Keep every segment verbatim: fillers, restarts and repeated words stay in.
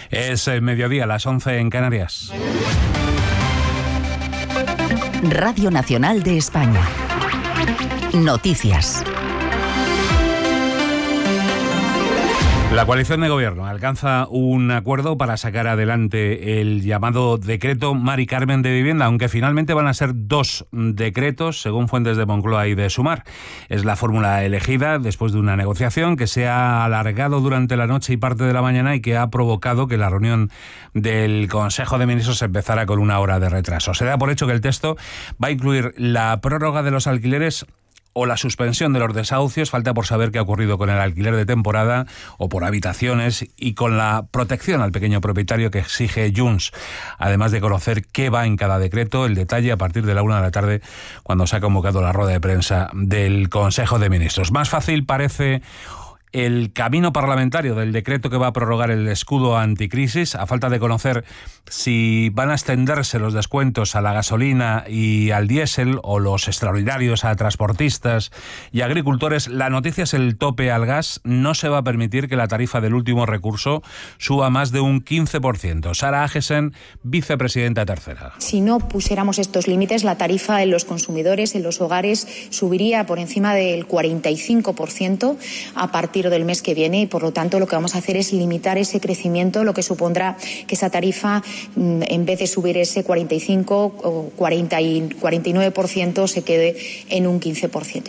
Es el mediodía, las once en Canarias. Radio Nacional de España. Noticias. La coalición de gobierno alcanza un acuerdo para sacar adelante el llamado decreto Mari Carmen de vivienda, aunque finalmente van a ser dos decretos, según fuentes de Moncloa y de Sumar. Es la fórmula elegida después de una negociación que se ha alargado durante la noche y parte de la mañana y que ha provocado que la reunión del Consejo de Ministros empezara con una hora de retraso. Se da por hecho que el texto va a incluir la prórroga de los alquileres o la suspensión de los desahucios. Falta por saber qué ha ocurrido con el alquiler de temporada o por habitaciones y con la protección al pequeño propietario que exige Junts. Además de conocer qué va en cada decreto, el detalle a partir de la una de la tarde, cuando se ha convocado la rueda de prensa del Consejo de Ministros. Más fácil parece el camino parlamentario del decreto que va a prorrogar el escudo anticrisis, a falta de conocer si van a extenderse los descuentos a la gasolina y al diésel o los extraordinarios a transportistas y agricultores. La noticia es el tope al gas. No se va a permitir que la tarifa del último recurso suba más de un quince por ciento. Sara Agesen, vicepresidenta tercera. Si no pusiéramos estos límites, la tarifa en los consumidores, en los hogares, subiría por encima del cuarenta y cinco por ciento a partir del mes que viene y, por lo tanto, lo que vamos a hacer es limitar ese crecimiento, lo que supondrá que esa tarifa, en vez de subir ese cuarenta y cinco o cuarenta y cuarenta y nueve por ciento, se quede en un quince por ciento.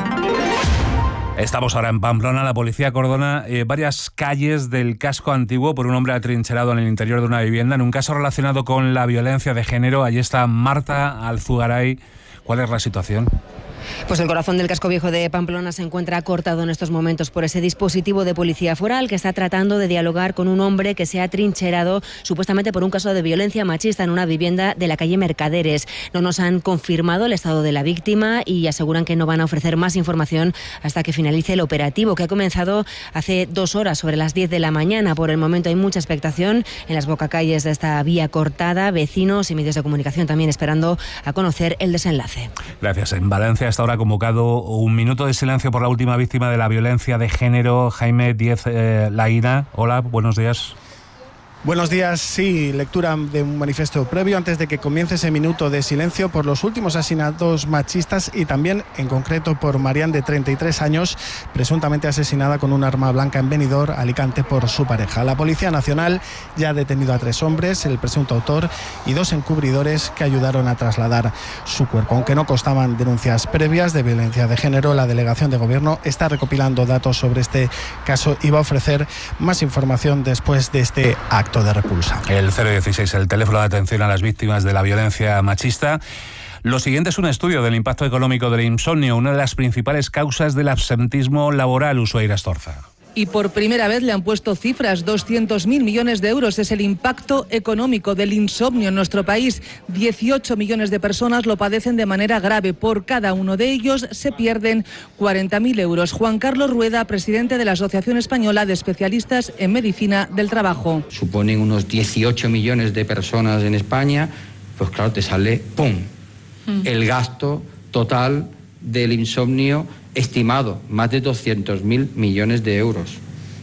Estamos ahora en Pamplona. La policía cordona eh, varias calles del casco antiguo por un hombre atrincherado en el interior de una vivienda en un caso relacionado con la violencia de género. Allí está Marta Alzugaray. ¿Cuál es la situación? Pues el corazón del casco viejo de Pamplona se encuentra cortado en estos momentos por ese dispositivo de policía foral que está tratando de dialogar con un hombre que se ha trincherado supuestamente por un caso de violencia machista en una vivienda de la calle Mercaderes. No nos han confirmado el estado de la víctima y aseguran que no van a ofrecer más información hasta que finalice el operativo, que ha comenzado hace dos horas, sobre las diez de la mañana. Por el momento hay mucha expectación en las bocacalles de esta vía cortada, vecinos y medios de comunicación también esperando a conocer el desenlace. Gracias. En Valencia hasta ahora ha convocado un minuto de silencio por la última víctima de la violencia de género, Jaime Díez eh, Laína. Hola, buenos días. Buenos días, sí, lectura de un manifiesto previo antes de que comience ese minuto de silencio por los últimos asesinatos machistas y también, en concreto, por Marián, de treinta y tres años, presuntamente asesinada con un arma blanca en Benidorm, Alicante, por su pareja. La Policía Nacional ya ha detenido a tres hombres, el presunto autor y dos encubridores que ayudaron a trasladar su cuerpo. Aunque no constaban denuncias previas de violencia de género, la Delegación de Gobierno está recopilando datos sobre este caso y va a ofrecer más información después de este acto de repulsa. El cero dieciséis, el teléfono de atención a las víctimas de la violencia machista. Lo siguiente es un estudio del impacto económico del insomnio, una de las principales causas del absentismo laboral. Ushuaia Astorza. Y por primera vez le han puesto cifras, doscientos mil millones de euros es el impacto económico del insomnio en nuestro país. dieciocho millones de personas lo padecen de manera grave. Por cada uno de ellos se pierden cuarenta mil euros. Juan Carlos Rueda, presidente de la Asociación Española de Especialistas en Medicina del Trabajo. Suponen unos dieciocho millones de personas en España, pues claro, te sale ¡pum! Mm. El gasto total del insomnio estimado, más de doscientos mil millones de euros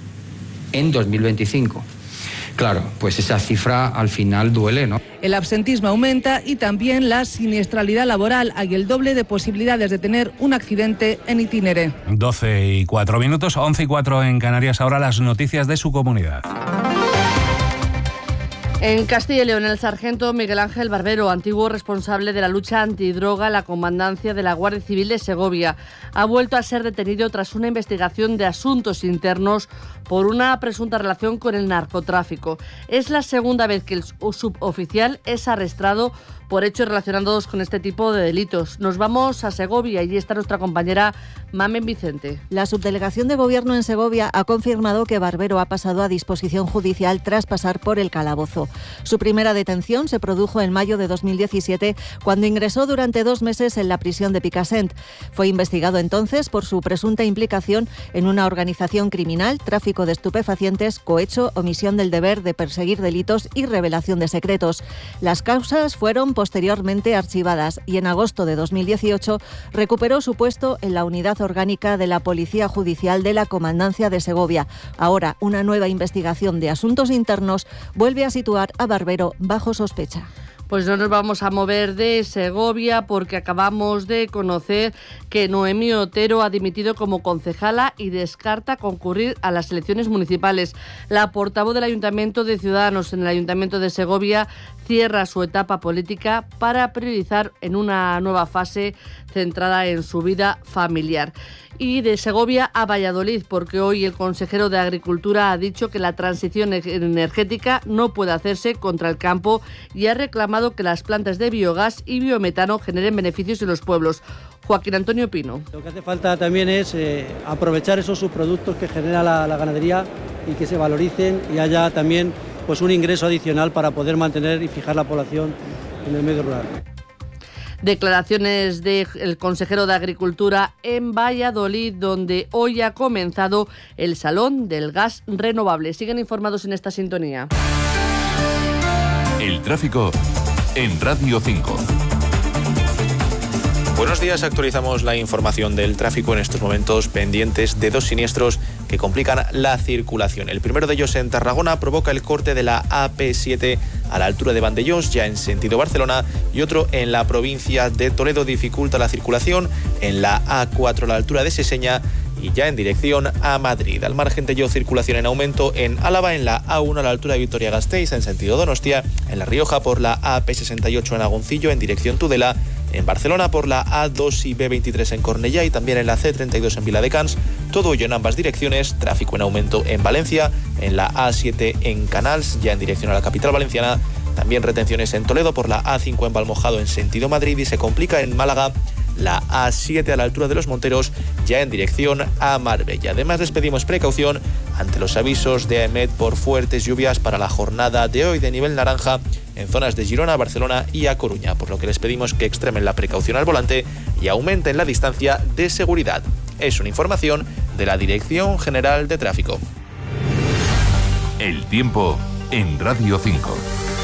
en dos mil veinticinco. Claro, pues esa cifra al final duele, ¿no? El absentismo aumenta y también la siniestralidad laboral. Hay el doble de posibilidades de tener un accidente en itinere. doce y cuatro minutos, once y cuatro en Canarias. Ahora las noticias de su comunidad. En Castilla y León, el sargento Miguel Ángel Barbero, antiguo responsable de la lucha antidroga en la comandancia de la Guardia Civil de Segovia, ha vuelto a ser detenido tras una investigación de asuntos internos por una presunta relación con el narcotráfico. Es la segunda vez que el suboficial es arrestado por hechos relacionados con este tipo de delitos. Nos vamos a Segovia y está nuestra compañera Mamen Vicente. La subdelegación de gobierno en Segovia ha confirmado que Barbero ha pasado a disposición judicial tras pasar por el calabozo. Su primera detención se produjo en mayo de dos mil diecisiete, cuando ingresó durante dos meses en la prisión de Picassent. Fue investigado entonces por su presunta implicación en una organización criminal, tráfico de estupefacientes, cohecho, omisión del deber de perseguir delitos y revelación de secretos. Las causas fueron posteriormente archivadas y en agosto de dos mil dieciocho recuperó su puesto en la unidad orgánica de la Policía Judicial de la Comandancia de Segovia. Ahora, una nueva investigación de asuntos internos vuelve a situar a Barbero bajo sospecha. Pues no nos vamos a mover de Segovia porque acabamos de conocer que Noemí Otero ha dimitido como concejala y descarta concurrir a las elecciones municipales. La portavoz del Ayuntamiento de Ciudadanos en el Ayuntamiento de Segovia cierra su etapa política para priorizar en una nueva fase centrada en su vida familiar. Y de Segovia a Valladolid, porque hoy el consejero de Agricultura ha dicho que la transición energética no puede hacerse contra el campo y ha reclamado que las plantas de biogás y biometano generen beneficios en los pueblos. Joaquín Antonio Pino. Lo que hace falta también es eh, aprovechar esos subproductos que genera la, la ganadería y que se valoricen y haya también pues, un ingreso adicional para poder mantener y fijar la población en el medio rural. Declaraciones del consejero de Agricultura en Valladolid, donde hoy ha comenzado el Salón del Gas Renovable. Siguen informados en esta sintonía. El tráfico en Radio cinco. Buenos días, actualizamos la información del tráfico en estos momentos pendientes de dos siniestros que complican la circulación. El primero de ellos en Tarragona provoca el corte de la A P siete a la altura de Vandellós, ya en sentido Barcelona, y otro en la provincia de Toledo dificulta la circulación en la A cuatro a la altura de Seseña y ya en dirección a Madrid. Al margen de ello, circulación en aumento en Álava, en la A uno a la altura de Vitoria-Gasteiz, en sentido Donostia, en La Rioja por la A P sesenta y ocho en Agoncillo, en dirección Tudela, en Barcelona por la A dos y B veintitrés en Cornellá y también en la C treinta y dos en Viladecans. Todo ello en ambas direcciones. Tráfico en aumento en Valencia, en la A siete en Canals, ya en dirección a la capital valenciana. También retenciones en Toledo por la A cinco en Valmojado en sentido Madrid y se complica en Málaga la A siete a la altura de Los Monteros, ya en dirección a Marbella. Además, les pedimos precaución ante los avisos de AEMET por fuertes lluvias para la jornada de hoy de nivel naranja en zonas de Girona, Barcelona y A Coruña, por lo que les pedimos que extremen la precaución al volante y aumenten la distancia de seguridad. Es una información de la Dirección General de Tráfico. El tiempo en Radio cinco.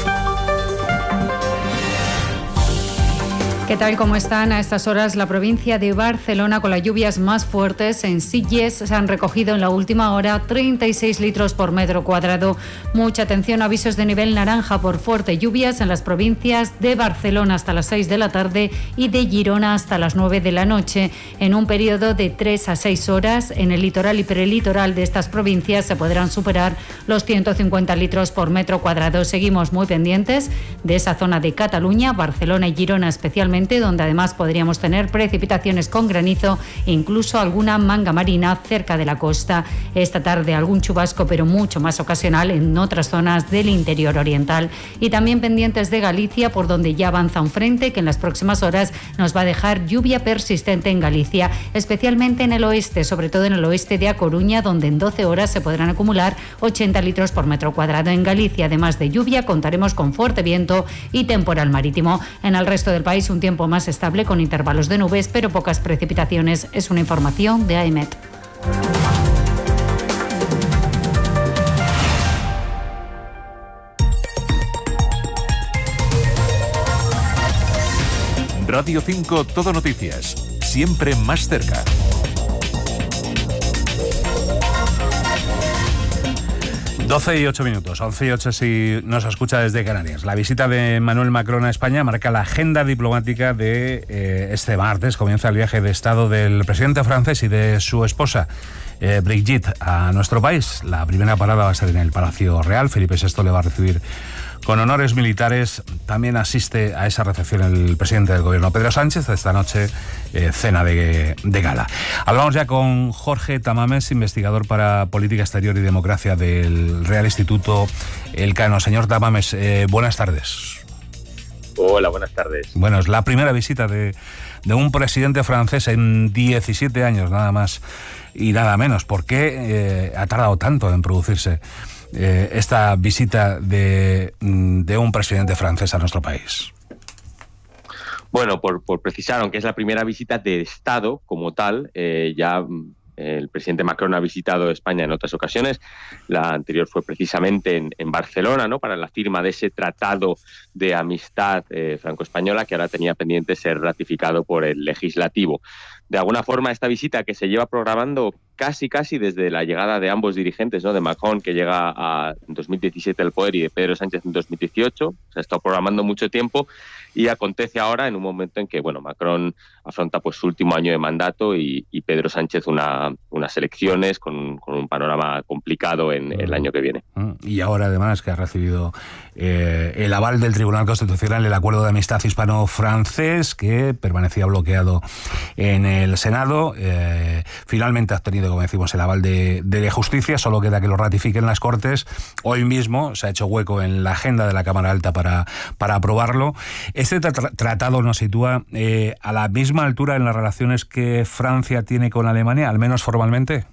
¿Qué tal? ¿Cómo están? A estas horas la provincia de Barcelona con las lluvias más fuertes. En Sitges se han recogido en la última hora treinta y seis litros por metro cuadrado. Mucha atención, avisos de nivel naranja por fuertes lluvias en las provincias de Barcelona hasta las seis de la tarde y de Girona hasta las nueve de la noche. En un periodo de tres a seis horas, en el litoral y prelitoral de estas provincias se podrán superar los ciento cincuenta litros por metro cuadrado. Seguimos muy pendientes de esa zona de Cataluña, Barcelona y Girona especialmente, donde además podríamos tener precipitaciones con granizo e incluso alguna manga marina cerca de la costa. Esta tarde algún chubasco, pero mucho más ocasional en otras zonas del interior oriental. Y también pendientes de Galicia, por donde ya avanza un frente que en las próximas horas nos va a dejar lluvia persistente en Galicia, especialmente en el oeste, sobre todo en el oeste de A Coruña, donde en doce horas se podrán acumular ochenta litros por metro cuadrado. En Galicia, además de lluvia, contaremos con fuerte viento y temporal marítimo. En el resto del país, un tiempo más estable con intervalos de nubes, pero pocas precipitaciones. Es una información de AEMET. Radio cinco Todo Noticias, siempre más cerca. doce y ocho minutos, once y ocho si nos escucha desde Canarias. La visita de Emmanuel Macron a España marca la agenda diplomática de eh, este martes. Comienza el viaje de Estado del presidente francés y de su esposa, eh, Brigitte, a nuestro país. La primera parada va a ser en el Palacio Real. Felipe sexto le va a recibir con honores militares. También asiste a esa recepción el presidente del gobierno, Pedro Sánchez. Esta noche, eh, cena de, de gala. Hablamos ya con Jorge Tamames, investigador para Política Exterior y Democracia del Real Instituto Elcano. Señor Tamames, eh, buenas tardes. Hola, buenas tardes. Bueno, es la primera visita de, de un presidente francés en diecisiete años, nada más, y nada menos. ¿Por qué eh, ha tardado tanto en producirse eh, esta visita de, de un presidente francés a nuestro país? Bueno, por, por precisar, aunque es la primera visita de Estado como tal, eh, ya el presidente Macron ha visitado España en otras ocasiones. La anterior fue precisamente en, en Barcelona, ¿no?, para la firma de ese tratado de amistad eh, franco-española que ahora tenía pendiente ser ratificado por el legislativo. De alguna forma, esta visita que se lleva programando casi casi desde la llegada de ambos dirigentes, ¿no?, de Macron, que llega a, en dos mil diecisiete al poder, y de Pedro Sánchez en dos mil dieciocho, se ha estado programando mucho tiempo y acontece ahora en un momento en que, bueno, Macron afronta pues su último año de mandato y, y Pedro Sánchez una, unas elecciones con, con un panorama complicado en, en el año que viene. Y ahora además que ha recibido eh, el aval del Tribunal Constitucional el acuerdo de amistad hispano-francés que permanecía bloqueado en el Senado, eh, finalmente ha obtenido, como decimos, el aval de, de justicia, solo queda que lo ratifiquen las Cortes. Hoy mismo se ha hecho hueco en la agenda de la Cámara Alta para, para aprobarlo. Este tra- tratado nos sitúa eh, a la misma altura en las relaciones que Francia tiene con Alemania, al menos formalmente.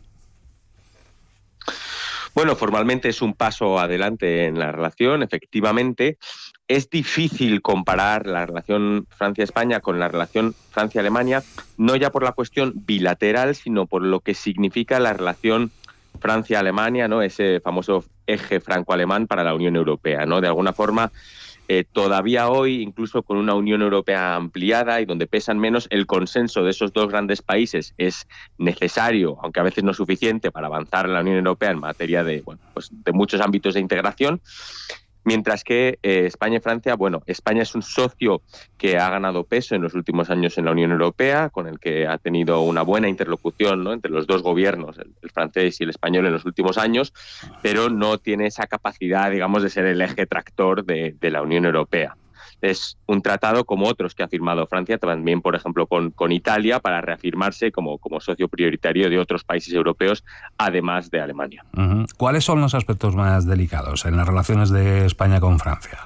Bueno, formalmente es un paso adelante en la relación, efectivamente. Es difícil comparar la relación Francia-España con la relación Francia-Alemania, no ya por la cuestión bilateral, sino por lo que significa la relación Francia-Alemania, ¿no?, ese famoso eje franco-alemán para la Unión Europea, ¿no? De alguna forma, eh, todavía hoy, incluso con una Unión Europea ampliada y donde pesan menos, el consenso de esos dos grandes países es necesario, aunque a veces no suficiente, para avanzar en la Unión Europea en materia de, bueno, pues de muchos ámbitos de integración. Mientras que eh, España y Francia, bueno, España es un socio que ha ganado peso en los últimos años en la Unión Europea, con el que ha tenido una buena interlocución, ¿no?, entre los dos gobiernos, el, el francés y el español, en los últimos años, pero no tiene esa capacidad, digamos, de ser el eje tractor de, de la Unión Europea. Es un tratado como otros que ha firmado Francia, también, por ejemplo, con, con Italia, para reafirmarse como, como socio prioritario de otros países europeos, además de Alemania. Uh-huh. ¿Cuáles son los aspectos más delicados en las relaciones de España con Francia?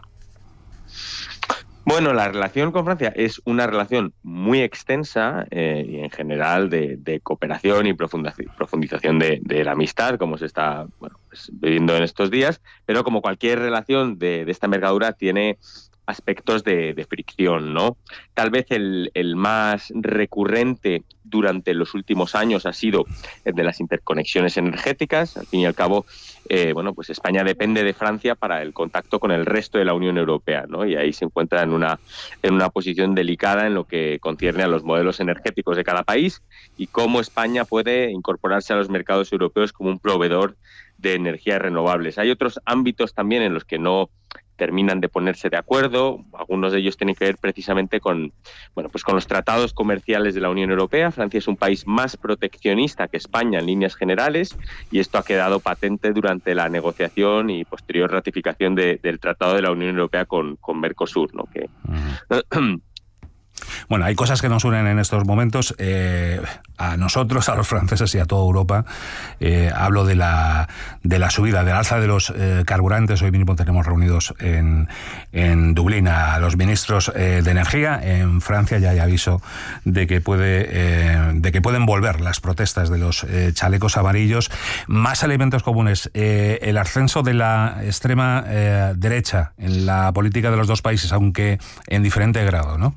Bueno, la relación con Francia es una relación muy extensa eh, y en general de, de cooperación y profundización de, de la amistad, como se está, bueno, pues, viviendo en estos días, pero como cualquier relación de, de esta envergadura tiene aspectos de, de fricción, ¿no? Tal vez el, el más recurrente durante los últimos años ha sido el de las interconexiones energéticas. Al fin y al cabo, eh, bueno, pues España depende de Francia para el contacto con el resto de la Unión Europea, ¿no? Y ahí se encuentra en una, en una posición delicada en lo que concierne a los modelos energéticos de cada país y cómo España puede incorporarse a los mercados europeos como un proveedor de energías renovables. Hay otros ámbitos también en los que no terminan de ponerse de acuerdo. Algunos de ellos tienen que ver precisamente con, bueno, pues con los tratados comerciales de la Unión Europea. Francia es un país más proteccionista que España en líneas generales y esto ha quedado patente durante la negociación y posterior ratificación de, del Tratado de la Unión Europea con, con Mercosur, ¿no? Que uh-huh. Bueno, hay cosas que nos unen en estos momentos, eh, a nosotros, a los franceses y a toda Europa. Eh, hablo de la de la subida, del alza de los eh, carburantes. Hoy mismo tenemos reunidos en, en Dublín a los ministros eh, de energía. En Francia ya hay aviso de que puede eh, de que pueden volver las protestas de los eh, chalecos amarillos. Más elementos comunes. Eh, el ascenso de la extrema eh, derecha en la política de los dos países, aunque en diferente grado, ¿no?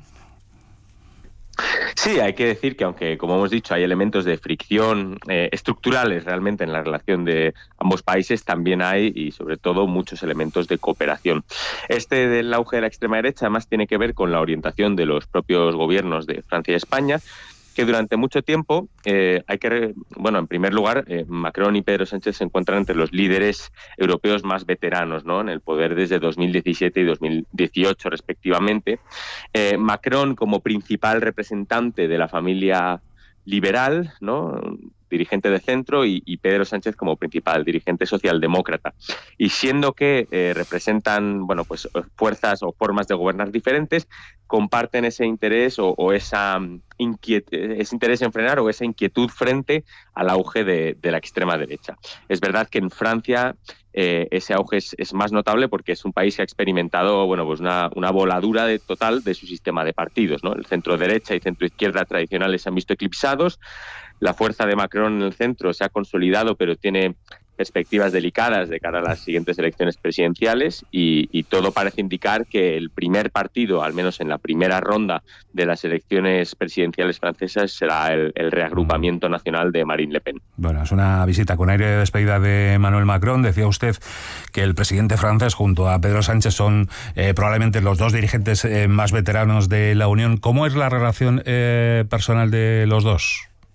Sí, hay que decir que aunque, como hemos dicho, hay elementos de fricción eh, estructurales realmente en la relación de ambos países, también hay, y sobre todo, muchos elementos de cooperación. Este del auge de la extrema derecha además tiene que ver con la orientación de los propios gobiernos de Francia y España, que durante mucho tiempo, eh, hay que, bueno, en primer lugar, eh, Macron y Pedro Sánchez se encuentran entre los líderes europeos más veteranos, ¿no?, en el poder desde dos mil diecisiete y dos mil dieciocho respectivamente. Eh, Macron como principal representante de la familia liberal, ¿no?, dirigente de centro, y, y Pedro Sánchez como principal dirigente socialdemócrata. Y siendo que eh, representan, bueno, pues fuerzas o formas de gobernar diferentes, comparten ese interés o, o esa inquiet- ese interés en frenar o esa inquietud frente al auge de, de la extrema derecha. Es verdad que en Francia eh, ese auge es, es más notable porque es un país que ha experimentado, bueno, pues una, una voladura de, total de su sistema de partidos, ¿no? El centro derecha y centro izquierda tradicionales se han visto eclipsados. la fuerza de Macron en el centro se ha consolidado, pero tiene perspectivas delicadas de cara a las siguientes elecciones presidenciales y, y todo parece indicar que el primer partido, al menos en la primera ronda de las elecciones presidenciales francesas, será el, el reagrupamiento nacional de Marine Le Pen. Bueno, es una visita con aire de despedida de Emmanuel Macron. Decía usted que el presidente francés junto a Pedro Sánchez son eh, probablemente los dos dirigentes eh, más veteranos de la Unión. ¿Cómo es la relación eh, personal de los dos?